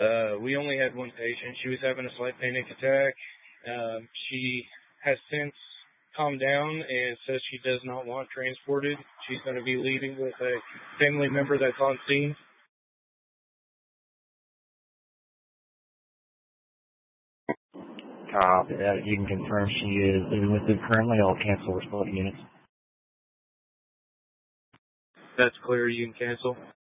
We only had one patient. She was having a slight panic attack. She has since calmed down and says she does not want transported. She's going to be leaving with a family member that's on scene. Copy that. You can confirm she is living with them currently. I'll cancel her split units. That's clear. You can cancel.